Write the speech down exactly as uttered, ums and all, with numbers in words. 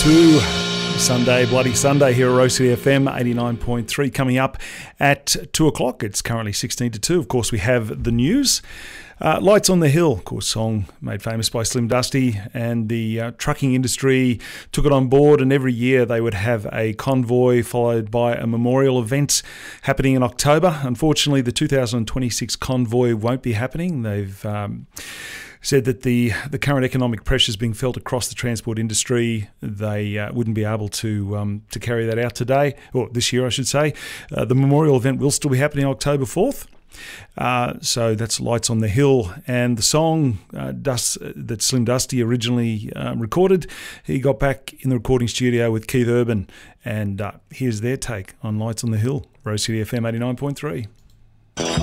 to Sunday, Bloody Sunday here at Rose City F M eighty-nine point three. Coming up at two o'clock. It's currently sixteen to two. Of course, we have the news. Uh, Lights on the Hill, of course, song made famous by Slim Dusty, and the uh, trucking industry took it on board, and every year they would have a convoy followed by a memorial event happening in October. Unfortunately, the two thousand twenty-six convoy won't be happening. They've um, said that the, the current economic pressures being felt across the transport industry, they uh, wouldn't be able to um, to carry that out today, or this year I should say. Uh, the memorial event will still be happening October fourth. Uh, so that's Lights on the Hill, and the song uh, Dust, that Slim Dusty originally uh, recorded, he got back in the recording studio with Keith Urban, and uh, here's their take on Lights on the Hill. Rose City F M eighty-nine point three.